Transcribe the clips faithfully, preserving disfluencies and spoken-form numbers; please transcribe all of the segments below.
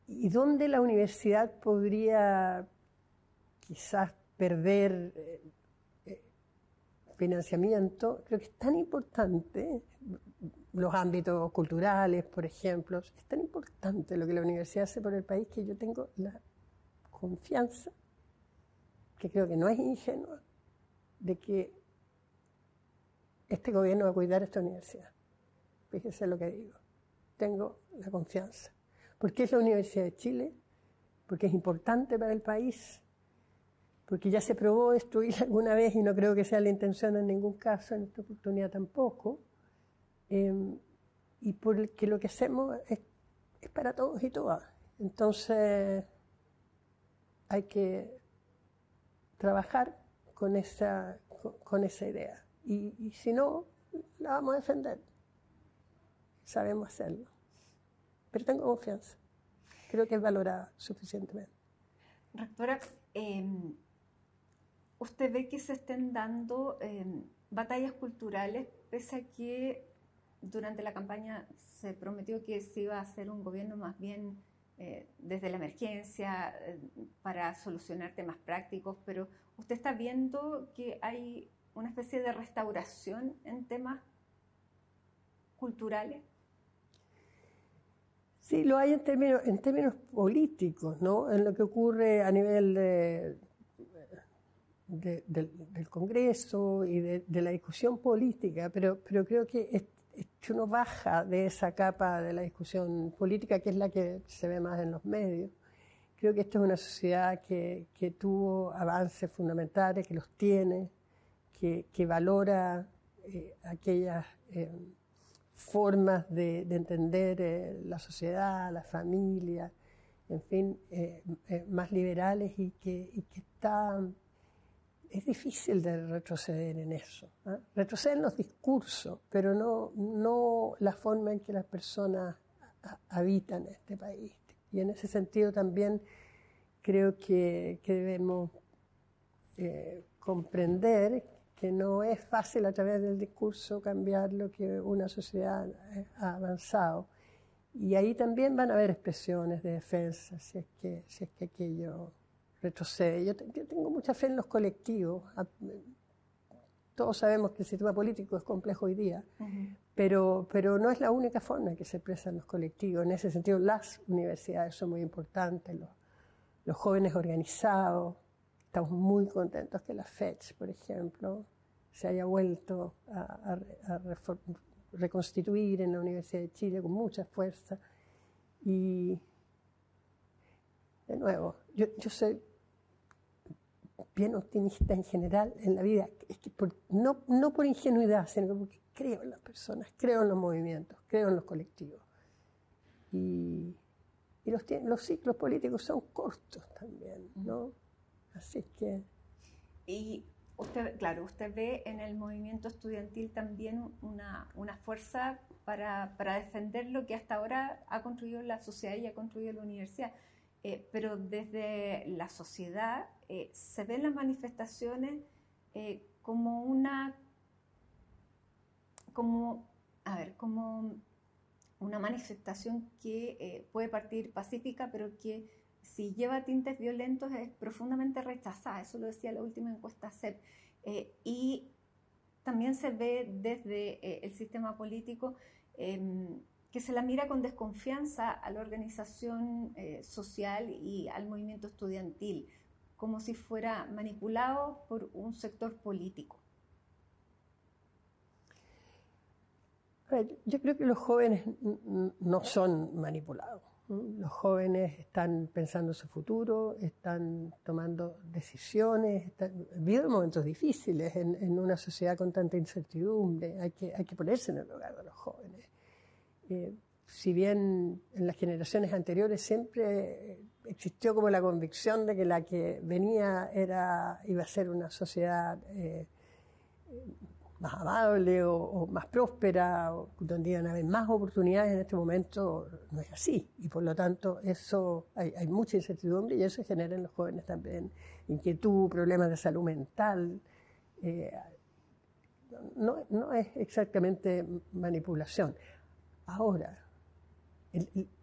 y dónde la universidad podría quizás perder eh, eh, financiamiento, creo que es tan importante, los ámbitos culturales, por ejemplo, es tan importante lo que la universidad hace por el país que yo tengo la confianza, que creo que no es ingenua, de que este gobierno va a cuidar esta universidad. Fíjese lo que digo. Tengo la confianza. Porque es la Universidad de Chile, porque es importante para el país, porque ya se probó destruir alguna vez y no creo que sea la intención en ningún caso, en esta oportunidad tampoco, eh, y porque lo que hacemos es, es para todos y todas. Entonces hay que trabajar con esa, con, con esa idea. Y, y si no, la vamos a defender. Sabemos hacerlo. Pero tengo confianza. Creo que es valorada suficientemente. Rectora, eh, ¿usted ve que se estén dando eh, batallas culturales, pese a que durante la campaña se prometió que se iba a hacer un gobierno más bien eh, desde la emergencia eh, para solucionar temas prácticos, pero usted está viendo que hay una especie de restauración en temas culturales? Sí, lo hay en términos, en términos políticos, ¿no? En lo que ocurre a nivel de, de, del, del Congreso y de, de la discusión política, pero, pero creo que es, es que uno baja de esa capa de la discusión política, que es la que se ve más en los medios. Creo que esta es una sociedad que, que tuvo avances fundamentales, que los tiene, que, que valora eh, aquellas eh, formas de, de entender eh, la sociedad, la familia, en fin, eh, eh, más liberales y que, y que está... Es difícil de retroceder en eso. ¿eh? Retroceder en los discursos, pero no, no la forma en que las personas habitan este país. Y en ese sentido también creo que, que debemos eh, comprender que no es fácil a través del discurso cambiar lo que una sociedad ha avanzado. Y ahí también van a haber expresiones de defensa, si es que, si es que aquello retrocede. Yo, yo tengo mucha fe en los colectivos. Todos sabemos que el sistema político es complejo hoy día, uh-huh. pero, pero no es la única forma en que se expresan los colectivos. En ese sentido, las universidades son muy importantes, los, los jóvenes organizados. Estamos muy contentos que la FECH, por ejemplo, se haya vuelto a, a, a reform, reconstituir en la Universidad de Chile con mucha fuerza. Y, de nuevo, yo, yo soy bien optimista en general en la vida, es que por, no, no por ingenuidad, sino porque creo en las personas, creo en los movimientos, creo en los colectivos. Y, y los, los ciclos políticos son cortos también, ¿no? Así que... Y usted, claro, usted ve en el movimiento estudiantil también una, una fuerza para, para defender lo que hasta ahora ha construido la sociedad y ha construido la universidad. Eh, pero desde la sociedad eh, se ven las manifestaciones eh, como una, como, a ver, como una manifestación que eh, puede partir pacífica, pero que si lleva tintes violentos es profundamente rechazada. Eso lo decía la última encuesta C E P. Eh, y también se ve desde eh, el sistema político eh, que se la mira con desconfianza a la organización eh, social y al movimiento estudiantil, como si fuera manipulado por un sector político. Yo creo que los jóvenes no son manipulados. Los jóvenes están pensando en su futuro, están tomando decisiones, están viviendo momentos difíciles en, en una sociedad con tanta incertidumbre. Hay que, hay que ponerse en el lugar de los jóvenes. Eh, si bien en las generaciones anteriores siempre existió como la convicción de que la que venía era iba a ser una sociedad eh, más amable o, o más próspera, o donde iban a haber más oportunidades, en este momento no es así. Y por lo tanto eso hay, hay mucha incertidumbre y eso genera en los jóvenes también inquietud, problemas de salud mental. Eh, no, no es exactamente manipulación. Ahora, el, el,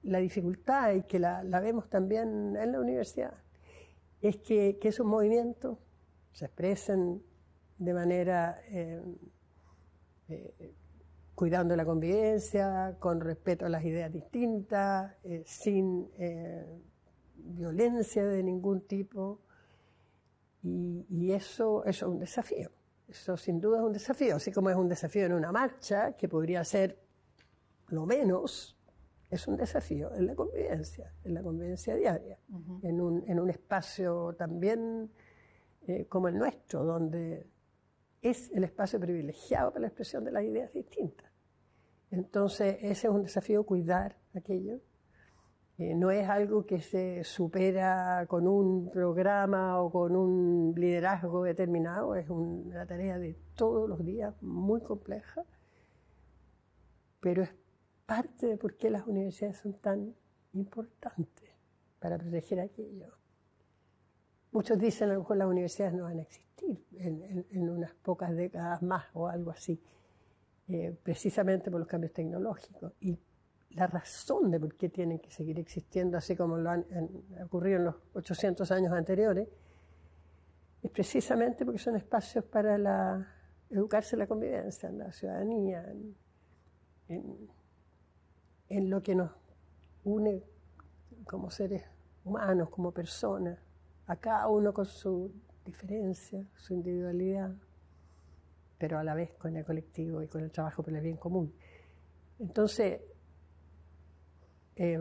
la dificultad, y que la, la vemos también en la universidad, es que, que esos movimientos se expresen de manera eh, eh, cuidando la convivencia, con respeto a las ideas distintas, eh, sin eh, violencia de ningún tipo, y, y eso, eso es un desafío. Eso sin duda es un desafío, así como es un desafío en una marcha, que podría ser lo menos, es un desafío en la convivencia, en la convivencia diaria, uh-huh. en, un, en un espacio también eh, como el nuestro, donde es el espacio privilegiado para la expresión de las ideas distintas. Entonces, ese es un desafío, cuidar aquello. Eh, no es algo que se supera con un programa o con un liderazgo determinado, es una tarea de todos los días, muy compleja, pero es parte de por qué las universidades son tan importantes para proteger aquello. Muchos dicen a lo mejor las universidades no van a existir en, en, en unas pocas décadas más o algo así, eh, precisamente por los cambios tecnológicos. Y la razón de por qué tienen que seguir existiendo, así como lo han, han ocurrido en los ochocientos años anteriores, es precisamente porque son espacios para la, educarse en la convivencia, en la ciudadanía, en, en, en lo que nos une como seres humanos, como personas, a cada uno con su diferencia, su individualidad, pero a la vez con el colectivo y con el trabajo por el bien común. Entonces, eh,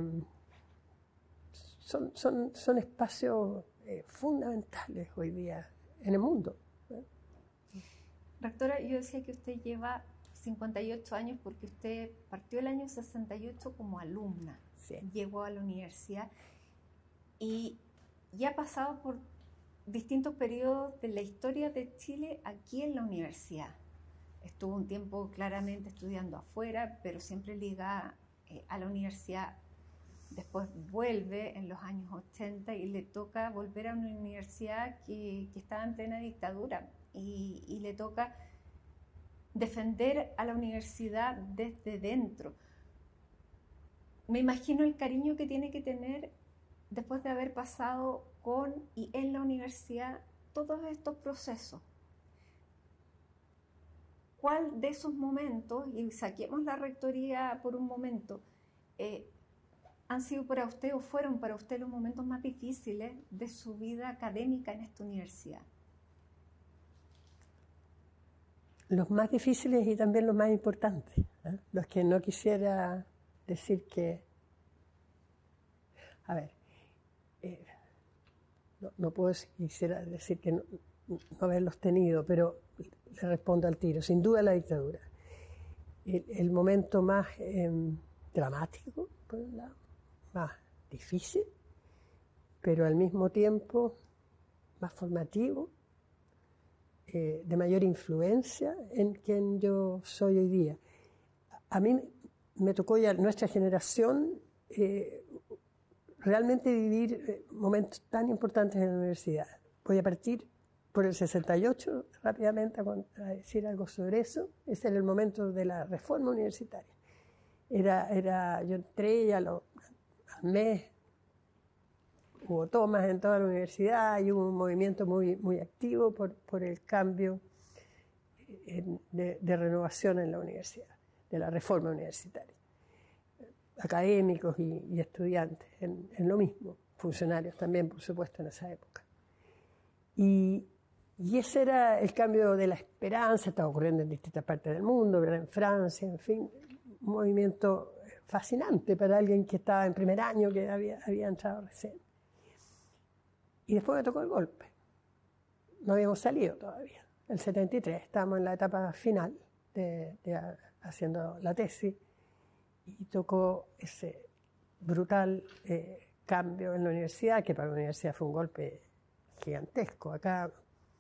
son, son, son espacios eh, fundamentales hoy día en el mundo. ¿eh? Rectora, yo decía que usted lleva cincuenta y ocho años porque usted partió el año sesenta y ocho como alumna, sí. Llegó a la universidad y ya ha pasado por distintos periodos de la historia de Chile aquí en la universidad. Estuvo un tiempo claramente estudiando afuera, pero siempre ligada eh, a la universidad. Después vuelve en los años ochenta y le toca volver a una universidad que, que estaba en plena dictadura y, y le toca defender a la universidad desde dentro. Me imagino el cariño que tiene que tener después de haber pasado con y en la universidad todos estos procesos. ¿Cuál de esos momentos, y saquemos la rectoría por un momento, eh, han sido para usted o fueron para usted los momentos más difíciles de su vida académica en esta universidad? Los más difíciles y también los más importantes, ¿eh? Los que no quisiera decir que... A ver, eh, no, no puedo quisiera decir que no, no haberlos tenido, pero le respondo al tiro. Sin duda la dictadura. El, el momento más eh, dramático, por un lado, más difícil, pero al mismo tiempo más formativo, eh, de mayor influencia en quien yo soy hoy día. A mí me tocó ya nuestra generación eh, realmente vivir eh, momentos tan importantes en la universidad. Voy a partir por el sesenta y ocho rápidamente a, a decir algo sobre eso. Ese era el momento de la reforma universitaria. Era, era, yo entré y a lo, al mes hubo tomas en toda la universidad y hubo un movimiento muy, muy activo por, por el cambio en, de, de renovación en la universidad, de la reforma universitaria. Académicos y, y estudiantes en, en lo mismo, funcionarios también, por supuesto, en esa época. Y, y ese era el cambio de la esperanza, estaba ocurriendo en distintas partes del mundo, ¿verdad? En Francia, en fin, un movimiento fascinante para alguien que estaba en primer año, que había, había entrado recién. Y después me tocó el golpe. No habíamos salido todavía. El setenta y tres, estábamos en la etapa final de, de haciendo la tesis y tocó ese brutal eh, cambio en la universidad, que para la universidad fue un golpe gigantesco. Acá,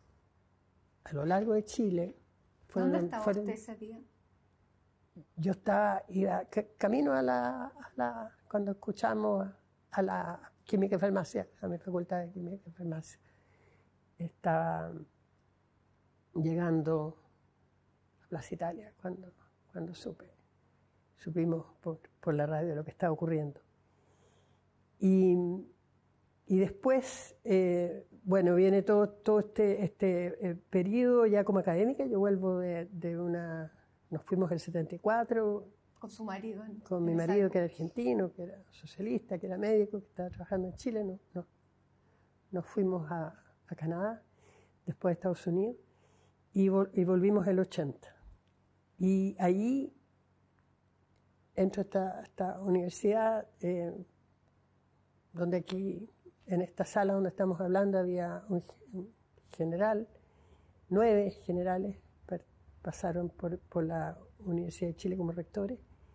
a lo largo de Chile... ¿Dónde estaba fueron, usted ese día? Yo estaba, iba camino a la, a la... cuando escuchamos a la Química y Farmacia, a mi facultad de Química y Farmacia. Estaba llegando a Plaza Italia cuando, cuando supe, supimos por, por la radio lo que estaba ocurriendo. y después, eh, bueno, viene todo, todo este, este eh, periodo ya como académica. Yo vuelvo de, de una... Nos fuimos el setenta y cuatro. Con su marido. En, con en mi marido, que era argentino, que era socialista, que era médico, que estaba trabajando en Chile. No, no. Nos fuimos a, a Canadá, después a Estados Unidos, y, vol y volvimos el ochenta. Y ahí entro a esta, esta universidad, eh, donde aquí, en esta sala donde estamos hablando, había un general, nueve generales pasaron por, por la Universidad de Chile como rectores.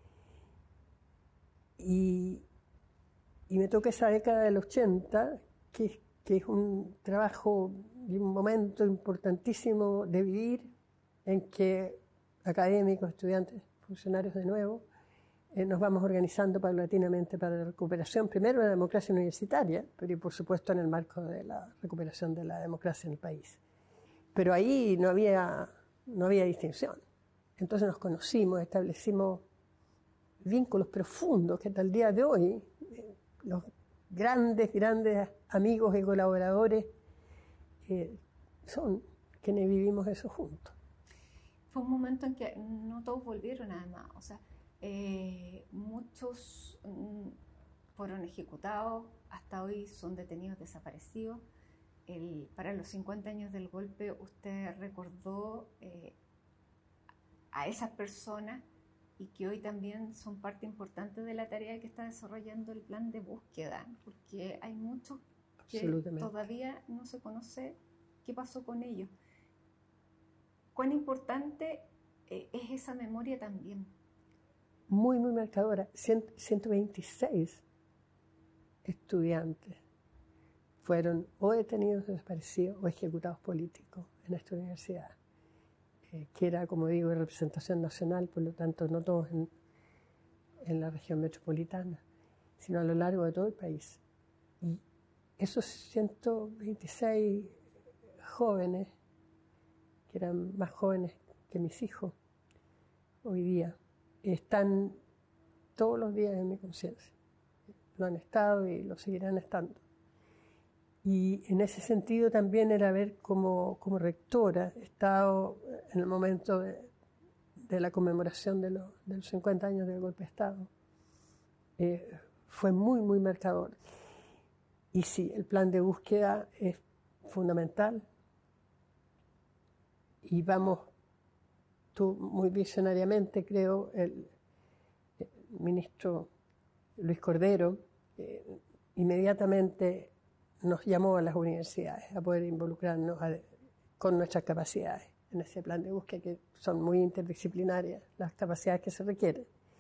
Y, y me toca esa década del ochenta, que, que es un trabajo y un momento importantísimo de vivir, en que académicos, estudiantes, funcionarios de nuevo, eh, nos vamos organizando paulatinamente para la recuperación, primero de la democracia universitaria, pero y por supuesto en el marco de la recuperación de la democracia en el país. Pero ahí no había, no había distinción. Entonces nos conocimos, establecimos vínculos profundos que hasta el día de hoy, eh, los grandes, grandes amigos y colaboradores eh, son quienes vivimos eso juntos. Fue un momento en que no todos volvieron además, o sea, eh, muchos mm, fueron ejecutados, hasta hoy son detenidos, desaparecidos. El, para los cincuenta años del golpe, usted recordó eh, a esas personas y que hoy también son parte importante de la tarea que está desarrollando el plan de búsqueda, porque hay muchos que todavía no se conoce qué pasó con ellos. ¿Cuán importante eh, es esa memoria también? Muy, muy marcadora. ciento veintiséis estudiantes fueron o detenidos, desaparecidos o ejecutados políticos en esta universidad, eh, que era, como digo, de representación nacional, por lo tanto no todos en, en la región metropolitana, sino a lo largo de todo el país. Y esos ciento veintiséis jóvenes, que eran más jóvenes que mis hijos hoy día, están todos los días en mi conciencia. Lo han estado y lo seguirán estando. Y en ese sentido también era ver como, como rectora, he estado en el momento de, de la conmemoración de, lo, de los cincuenta años del golpe de Estado. Eh, fue muy, muy marcador. Y sí, el plan de búsqueda es fundamental. Y vamos, tú muy visionariamente, creo, el, el ministro Luis Cordero eh, inmediatamente nos llamó a las universidades a poder involucrarnos a, con nuestras capacidades en ese plan de búsqueda, que son muy interdisciplinarias las capacidades que se requieren,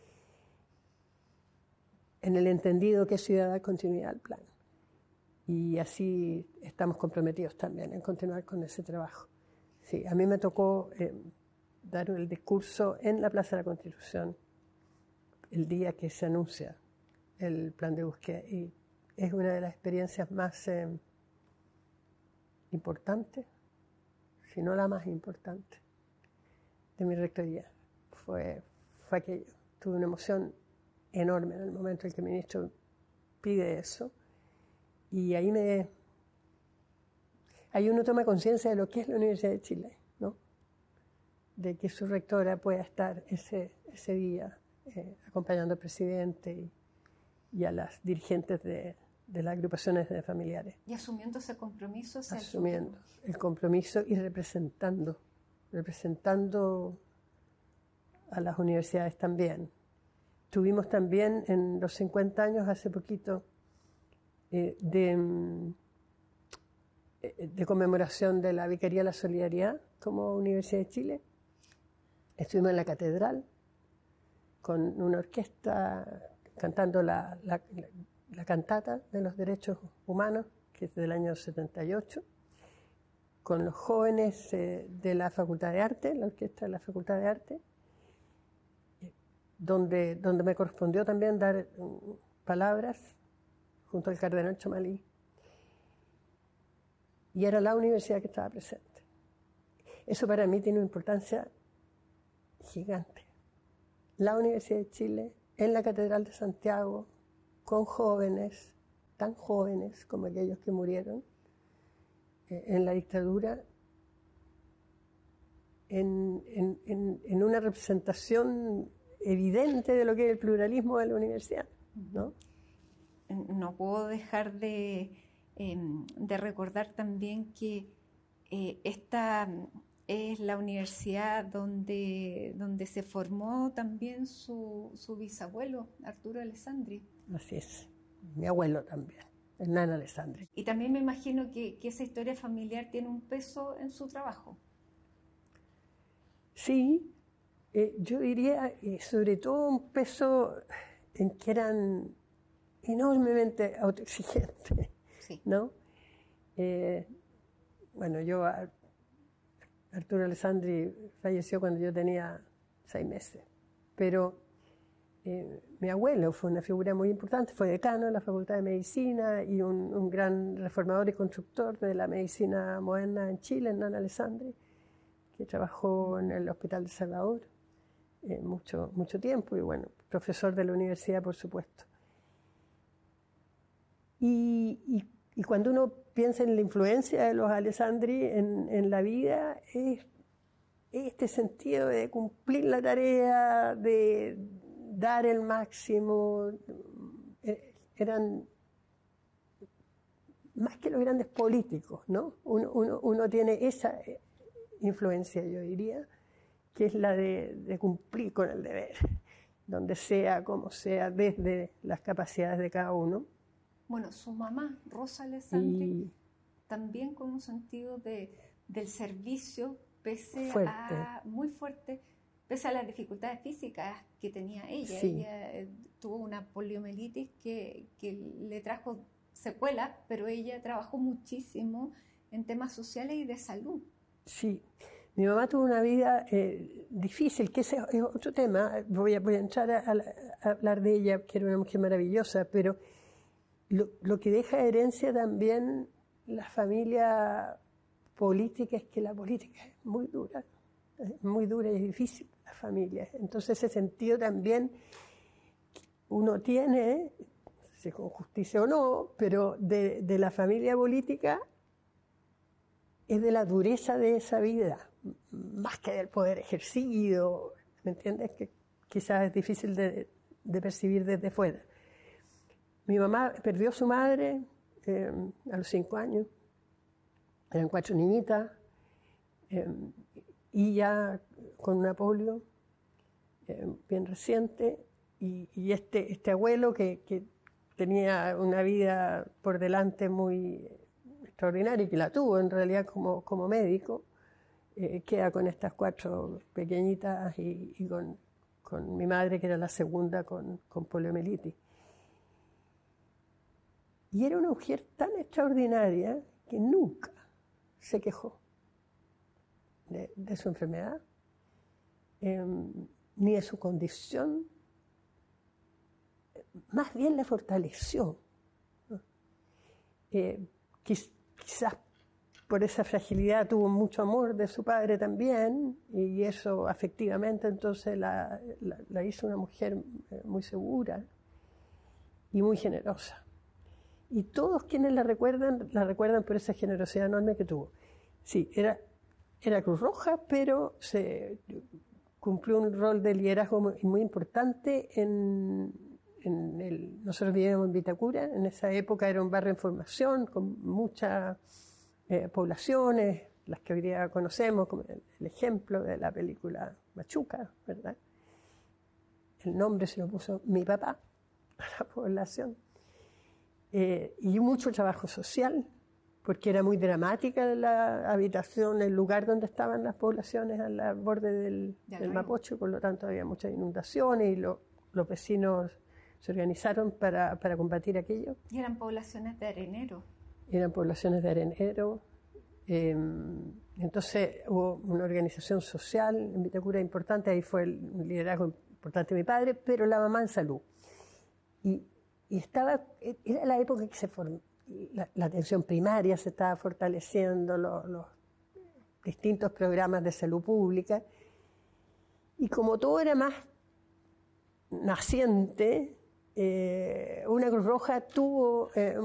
en el entendido que ciudad da continuidad al plan. Y así estamos comprometidos también en continuar con ese trabajo. Sí, a mí me tocó eh, dar el discurso en la Plaza de la Constitución el día que se anuncia el plan de búsqueda, y es una de las experiencias más eh, importantes, si no la más importante, de mi rectoría. Fue, fue aquello. Tuve una emoción enorme en el momento en que el ministro pide eso, y ahí me... ahí uno toma conciencia de lo que es la Universidad de Chile, ¿no? De que su rectora pueda estar ese, ese día eh, acompañando al presidente y, y a las dirigentes de, de las agrupaciones de familiares. Y asumiendo ese compromiso. Asumiendo el compromiso y representando, representando a las universidades también. Tuvimos también en los cincuenta años, hace poquito, eh, de, de conmemoración de la Vicaría de la Solidaridad como Universidad de Chile. Estuvimos en la catedral con una orquesta cantando la, la, la cantata de los derechos humanos, que es del año setenta y ocho, con los jóvenes eh, de la Facultad de Arte, la orquesta de la Facultad de Arte, eh, donde, donde me correspondió también dar um, palabras junto al cardenal Chomalí. Y era la universidad que estaba presente. Eso para mí tiene una importancia gigante. La Universidad de Chile, en la Catedral de Santiago, con jóvenes, tan jóvenes como aquellos que murieron eh, en la dictadura, en, en, en, en una representación evidente de lo que es el pluralismo de la universidad, ¿no? No puedo dejar de, eh, de recordar también que eh, esta es la universidad donde, donde se formó también su, su bisabuelo, Arturo Alessandri. Así es, mi abuelo también, Hernán Alessandri. Y también me imagino que, que esa historia familiar tiene un peso en su trabajo. Sí, eh, yo diría eh, sobre todo un peso en que eran enormemente autoexigentes, sí. ¿no? Eh, bueno, yo, Arturo Alessandri falleció cuando yo tenía seis meses, pero eh, mi abuelo fue una figura muy importante, fue decano de la Facultad de Medicina y un, un gran reformador y constructor de la medicina moderna en Chile, Hernán Alessandri, que trabajó en el Hospital de Salvador eh, mucho, mucho tiempo y bueno, profesor de la universidad, por supuesto. Y, y, y cuando uno piensa en la influencia de los Alessandri en, en la vida, es este sentido de cumplir la tarea, de dar el máximo. Eran más que los grandes políticos, ¿no? Uno, uno, uno tiene esa influencia, yo diría, que es la de, de cumplir con el deber, donde sea, como sea, desde las capacidades de cada uno. Bueno, su mamá, Rosa Alessandri, y también con un sentido de, del servicio, pese fuerte. a, muy fuerte, pese a las dificultades físicas que tenía ella. Sí. Ella eh, tuvo una poliomielitis que, que le trajo secuelas, pero ella trabajó muchísimo en temas sociales y de salud. Sí, mi mamá tuvo una vida eh, difícil, que ese es otro tema. Voy a, voy a entrar a, a, a hablar de ella, que era una mujer maravillosa, pero lo, lo que deja de herencia también la familia política es que la política es muy dura, es muy dura y es difícil la familia. Entonces ese sentido también uno tiene, si con justicia o no, pero de, de la familia política es de la dureza de esa vida, más que del poder ejercido, ¿me entiendes? Que quizás es difícil de, de percibir desde fuera. Mi mamá perdió a su madre eh, a los cinco años, eran cuatro niñitas, eh, y ya con una polio eh, bien reciente, y, y este, este abuelo que, que tenía una vida por delante muy extraordinaria y que la tuvo en realidad como, como médico, eh, queda con estas cuatro pequeñitas y, y con, con mi madre, que era la segunda con, con poliomielitis. Y era una mujer tan extraordinaria que nunca se quejó de, de su enfermedad, eh, ni de su condición, más bien la fortaleció, ¿no? Eh, quiz, quizás por esa fragilidad tuvo mucho amor de su padre también, y eso afectivamente entonces la, la, la hizo una mujer muy segura y muy generosa. Y todos quienes la recuerdan, la recuerdan por esa generosidad enorme que tuvo. Sí, era, era Cruz Roja, pero se cumplió un rol de liderazgo muy, muy importante en, en el... Nosotros vivíamos en Vitacura, en esa época era un barrio en formación, con muchas eh, poblaciones, las que hoy día conocemos, como el, el ejemplo de la película Machuca, ¿verdad? El nombre se lo puso mi papá a la población. Eh, y mucho trabajo social, porque era muy dramática la habitación, el lugar donde estaban las poblaciones al borde del, del Mapocho, por lo tanto había muchas inundaciones y lo, los vecinos se organizaron para, para combatir aquello. Y eran poblaciones de arenero. Eran poblaciones de arenero. Eh, entonces hubo una organización social en Vitacura importante, ahí fue el liderazgo importante de mi padre, pero la mamá en salud. Y Y estaba, era la época en que se formó, la, la atención primaria se estaba fortaleciendo, los, los distintos programas de salud pública, y como todo era más naciente, eh, una Cruz Roja tuvo eh,